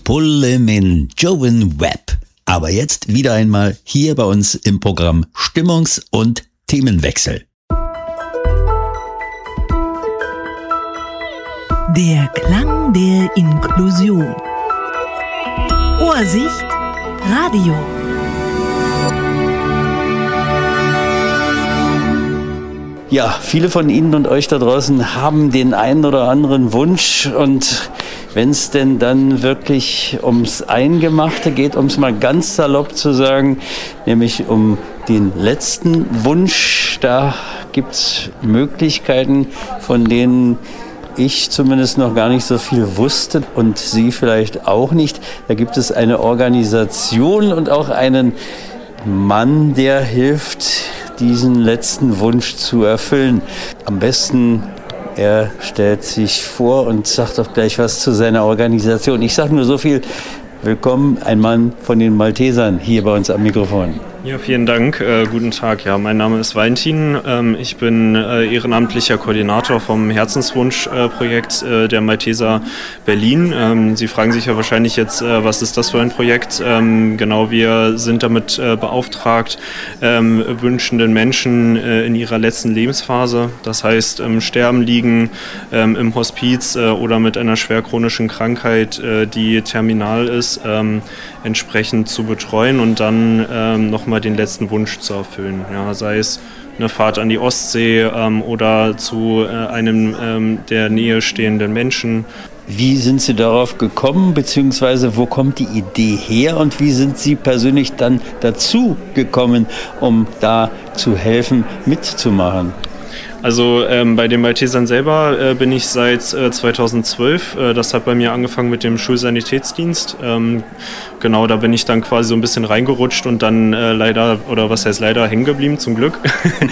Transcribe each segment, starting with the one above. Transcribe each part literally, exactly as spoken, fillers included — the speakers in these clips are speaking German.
Pulle min Joan Webb. Aber jetzt wieder einmal hier bei uns im Programm Stimmungs- und Themenwechsel. Der Klang der Inklusion. Ohrsicht Radio. Ja, viele von Ihnen und euch da draußen haben den einen oder anderen Wunsch, und wenn es denn dann wirklich ums Eingemachte geht, um es mal ganz salopp zu sagen, nämlich um den letzten Wunsch, da gibt es Möglichkeiten, von denen ich zumindest noch gar nicht so viel wusste und Sie vielleicht auch nicht. Da gibt es eine Organisation und auch einen Mann, der hilft, diesen letzten Wunsch zu erfüllen. Am besten, er stellt sich vor und sagt auch gleich was zu seiner Organisation. Ich sage nur so viel: Willkommen, ein Mann von den Maltesern, hier bei uns am Mikrofon. Ja, vielen Dank. Äh, guten Tag. Ja, mein Name ist Valentin. Ähm, ich bin äh, ehrenamtlicher Koordinator vom Herzenswunsch-Projekt äh, der Malteser Berlin. Ähm, Sie fragen sich ja wahrscheinlich jetzt, äh, was ist das für ein Projekt? Ähm, genau, wir sind damit äh, beauftragt, ähm, wünschenden Menschen äh, in ihrer letzten Lebensphase, das heißt im Sterben liegen, ähm, im Hospiz äh, oder mit einer schwer chronischen Krankheit, äh, die terminal ist, ähm, entsprechend zu betreuen und dann ähm, nochmal den letzten Wunsch zu erfüllen. Ja, sei es eine Fahrt an die Ostsee ähm, oder zu äh, einem ähm, der Nähe stehenden Menschen. Wie sind Sie darauf gekommen, beziehungsweise wo kommt die Idee her und wie sind Sie persönlich dann dazu gekommen, um da zu helfen, mitzumachen? Also ähm, bei den Maltesern selber äh, bin ich seit äh, zweitausendzwölf. Äh, das hat bei mir angefangen mit dem Schulsanitätsdienst. Ähm, genau, da bin ich dann quasi so ein bisschen reingerutscht und dann äh, leider, oder was heißt leider, hängen geblieben, zum Glück.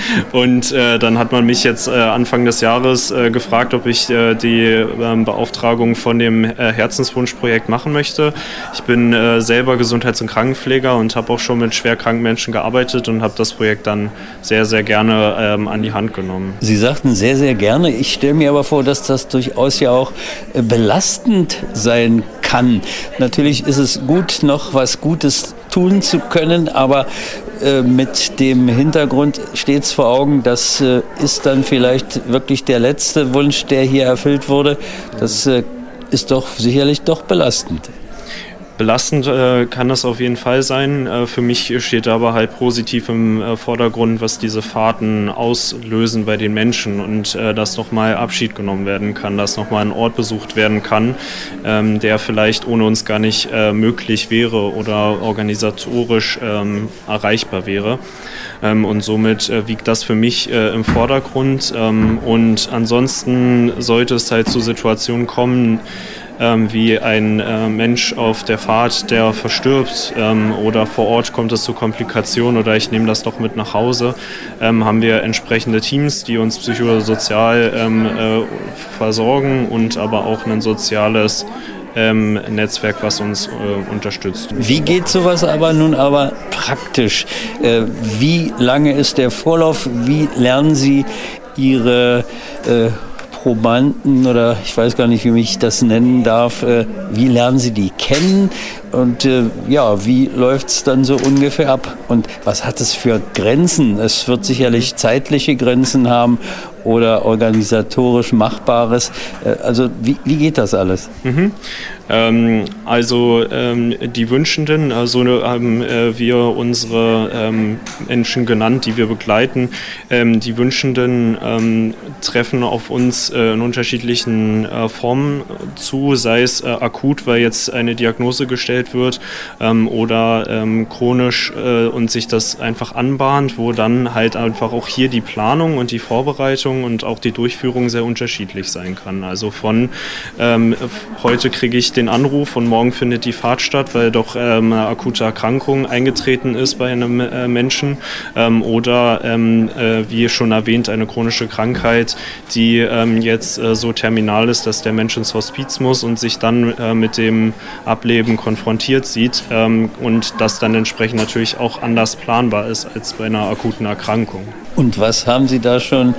Und äh, dann hat man mich jetzt äh, Anfang des Jahres äh, gefragt, ob ich äh, die äh, Beauftragung von dem äh, Herzenswunschprojekt machen möchte. Ich bin äh, selber Gesundheits- und Krankenpfleger und habe auch schon mit schwerkranken Menschen gearbeitet und habe das Projekt dann sehr, sehr gerne ähm, an die Hand genommen. Sie sagten sehr, sehr gerne. Ich stelle mir aber vor, dass das durchaus ja auch belastend sein kann. Natürlich ist es gut, noch was Gutes tun zu können, aber äh, mit dem Hintergrund stets vor Augen, das äh, ist dann vielleicht wirklich der letzte Wunsch, der hier erfüllt wurde. Das äh, ist doch sicherlich doch belastend. Belastend äh, kann das auf jeden Fall sein. Äh, für mich steht aber halt positiv im äh, Vordergrund, was diese Fahrten auslösen bei den Menschen und äh, dass nochmal Abschied genommen werden kann, dass nochmal ein Ort besucht werden kann, ähm, der vielleicht ohne uns gar nicht äh, möglich wäre oder organisatorisch ähm, erreichbar wäre. Ähm, und somit äh, wiegt das für mich äh, im Vordergrund. Ähm, und ansonsten sollte es halt zu Situationen kommen, Ähm, wie ein äh, Mensch auf der Fahrt, der verstirbt ähm, oder vor Ort kommt es zu Komplikationen oder ich nehme das doch mit nach Hause, ähm, haben wir entsprechende Teams, die uns psychosozial ähm, äh, versorgen und aber auch ein soziales ähm, Netzwerk, was uns äh, unterstützt. Wie geht sowas aber nun aber praktisch? Äh, wie lange ist der Vorlauf? Wie lernen Sie Ihre äh, Probanden, oder ich weiß gar nicht, wie ich das nennen darf, äh, wie lernen Sie die kennen und äh, ja, wie läuft es dann so ungefähr ab und was hat es für Grenzen? Es wird sicherlich zeitliche Grenzen haben oder organisatorisch Machbares. Äh, also wie, wie geht das alles? Mhm. Ähm, also ähm, die Wünschenden, also haben äh, wir unsere ähm, Menschen genannt, die wir begleiten. Ähm, die Wünschenden ähm, treffen auf uns äh, in unterschiedlichen äh, Formen zu, sei es äh, akut, weil jetzt eine Diagnose gestellt wird ähm, oder ähm, chronisch äh, und sich das einfach anbahnt, wo dann halt einfach auch hier die Planung und die Vorbereitung und auch die Durchführung sehr unterschiedlich sein kann. Also von ähm, heute kriege ich den Anruf und morgen findet die Fahrt statt, weil doch ähm, eine akute Erkrankung eingetreten ist bei einem äh, Menschen ähm, oder ähm, äh, wie schon erwähnt eine chronische Krankheit, die ähm, jetzt äh, so terminal ist, dass der Mensch ins Hospiz muss und sich dann äh, mit dem Ableben konfrontiert sieht ähm, und das dann entsprechend natürlich auch anders planbar ist als bei einer akuten Erkrankung. Und was haben Sie da schon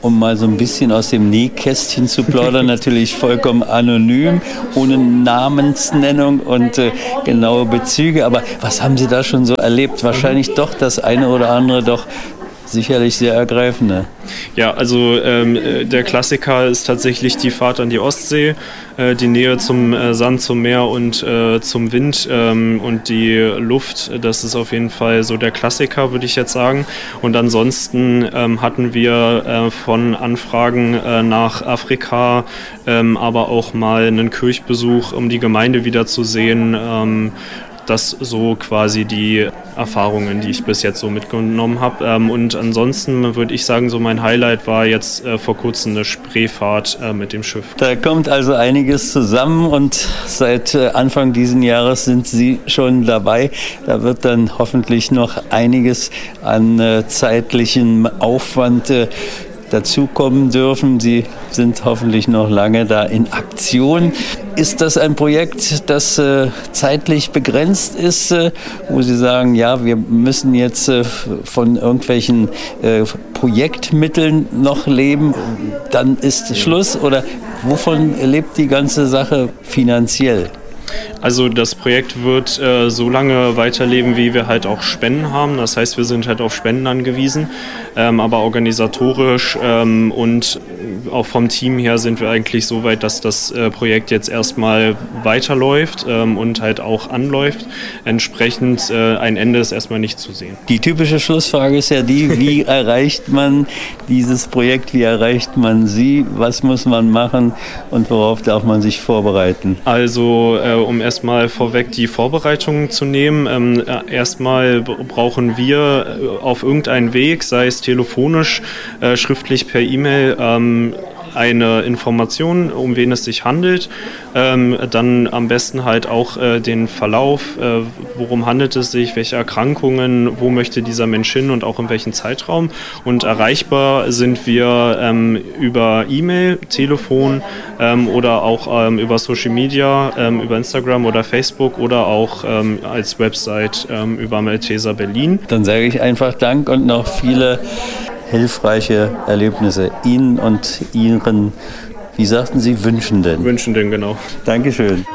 um mal so ein bisschen aus dem Nähkästchen zu plaudern, natürlich vollkommen anonym, ohne Namensnennung und äh, genaue Bezüge. Aber was haben Sie da schon so erlebt? Wahrscheinlich doch das eine oder andere doch sicherlich sehr ergreifende. Ja, also ähm, der Klassiker ist tatsächlich die Fahrt an die Ostsee, äh, die Nähe zum äh, Sand, zum Meer und äh, zum Wind ähm, und die Luft. Das ist auf jeden Fall so der Klassiker, würde ich jetzt sagen. Und ansonsten ähm, hatten wir äh, von Anfragen äh, nach Afrika, ähm, aber auch mal einen Kirchbesuch, um die Gemeinde wiederzusehen. Ähm, Das so quasi die Erfahrungen, die ich bis jetzt so mitgenommen habe. Ähm, und ansonsten würde ich sagen, so mein Highlight war jetzt äh, vor kurzem eine Spreefahrt äh, mit dem Schiff. Da kommt also einiges zusammen und seit äh, Anfang diesen Jahres sind Sie schon dabei. Da wird dann hoffentlich noch einiges an äh, zeitlichem Aufwand äh, dazukommen dürfen. Sie sind hoffentlich noch lange da in Aktion. Ist das ein Projekt, das äh, zeitlich begrenzt ist, äh, wo Sie sagen, ja, wir müssen jetzt äh, von irgendwelchen äh, Projektmitteln noch leben, dann ist Schluss? Oder wovon lebt die ganze Sache finanziell? Also das Projekt wird äh, so lange weiterleben, wie wir halt auch Spenden haben. Das heißt, wir sind halt auf Spenden angewiesen. Ähm, aber organisatorisch ähm, und auch vom Team her sind wir eigentlich so weit, dass das äh, Projekt jetzt erstmal weiterläuft ähm, und halt auch anläuft. Entsprechend äh, ein Ende ist erstmal nicht zu sehen. Die typische Schlussfrage ist ja die, wie erreicht man dieses Projekt, wie erreicht man Sie, was muss man machen und worauf darf man sich vorbereiten? Also äh, um erstmal vorweg die Vorbereitungen zu nehmen, ähm, äh, erstmal brauchen wir auf irgendeinen Weg, sei es telefonisch, äh, schriftlich per E-Mail, ähm, eine Information, um wen es sich handelt, ähm, dann am besten halt auch äh, den Verlauf, äh, worum handelt es sich, welche Erkrankungen, wo möchte dieser Mensch hin und auch in welchem Zeitraum. Und erreichbar sind wir ähm, über E-Mail, Telefon ähm, oder auch ähm, über Social Media, ähm, über Instagram oder Facebook oder auch ähm, als Website ähm, über Malteser Berlin. Dann sage ich einfach Dank und noch viele hilfreiche Erlebnisse Ihnen und Ihren, wie sagten Sie, Wünschenden. Wünschenden, genau. Dankeschön.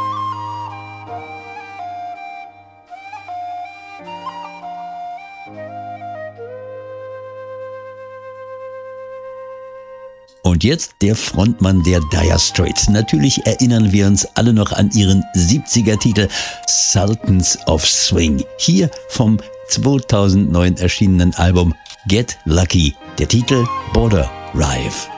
Und jetzt der Frontmann der Dire Straits. Natürlich erinnern wir uns alle noch an ihren siebziger-Titel Sultans of Swing. Hier vom zweitausendneun erschienenen Album Get Lucky. Der Titel Border Rive.